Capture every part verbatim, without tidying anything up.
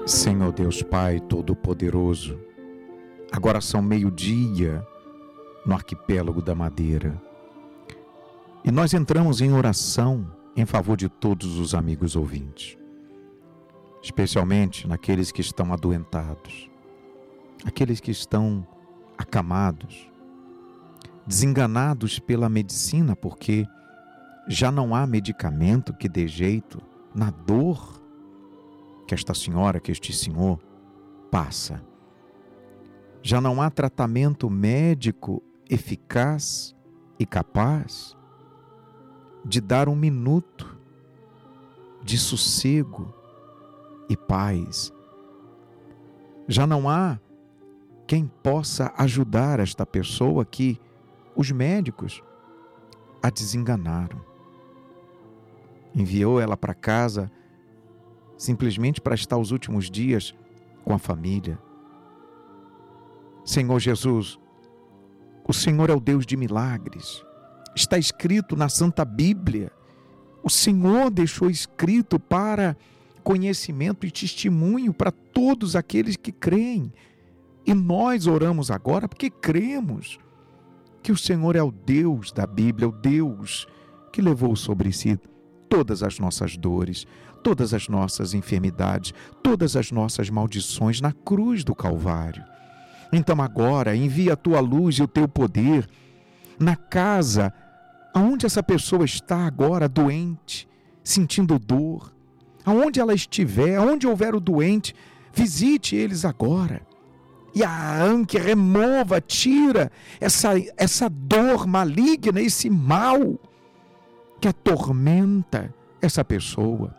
Senhor Deus Pai Todo-Poderoso, agora são meio-dia no arquipélago da Madeira. E nós entramos em oração em favor de todos os amigos ouvintes, especialmente naqueles que estão adoentados, aqueles que estão acamados, desenganados pela medicina, porque já não há medicamento que dê jeito na dor que esta senhora, que este senhor passa. Já não há tratamento médico eficaz e capaz de dar um minuto de sossego e paz. Já não há quem possa ajudar esta pessoa que os médicos a desenganaram. Enviou ela para casa simplesmente para estar os últimos dias com a família. Senhor Jesus, o Senhor é o Deus de milagres. Está escrito na Santa Bíblia. O Senhor deixou escrito para conhecimento e testemunho para todos aqueles que creem. E nós oramos agora porque cremos que o Senhor é o Deus da Bíblia, o Deus que levou sobre si todas as nossas dores, todas as nossas enfermidades, todas as nossas maldições na cruz do Calvário. Então agora envia a tua luz e o teu poder na casa aonde essa pessoa está agora doente, sentindo dor. Aonde ela estiver, aonde houver o doente, visite eles agora. E arranque, remova, tira essa, essa dor maligna, esse mal que atormenta essa pessoa.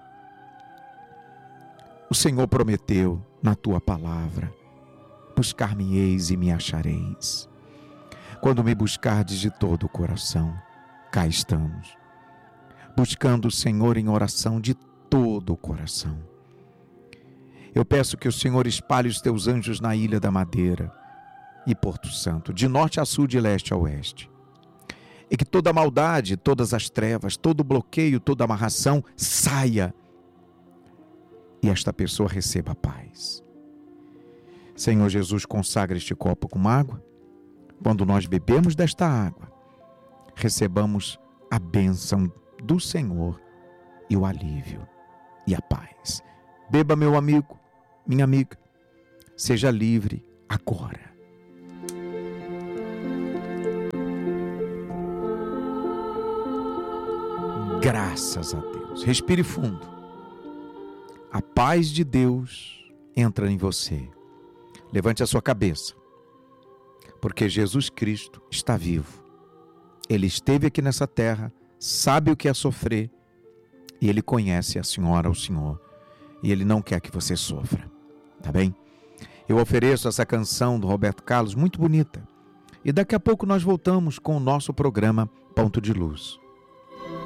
O Senhor prometeu na tua palavra: buscar-me-eis e me achareis. Quando me buscardes de todo o coração, cá estamos, buscando o Senhor em oração de todo o coração. Eu peço que o Senhor espalhe os teus anjos na Ilha da Madeira e Porto Santo, de norte a sul, de leste a oeste. E que toda maldade, todas as trevas, todo bloqueio, toda amarração saia e esta pessoa receba paz. Senhor Jesus, consagra este copo com água. Quando nós bebemos desta água, recebamos a bênção do Senhor e o alívio e a paz. Beba, meu amigo, minha amiga, seja livre agora. Graças a Deus. Respire fundo. A paz de Deus entra em você. Levante a sua cabeça, porque Jesus Cristo está vivo. Ele esteve aqui nessa terra, sabe o que é sofrer, e Ele conhece a senhora, o senhor, e Ele não quer que você sofra, tá bem? Eu ofereço essa canção do Roberto Carlos, muito bonita, e daqui a pouco nós voltamos com o nosso programa Ponto de Luz.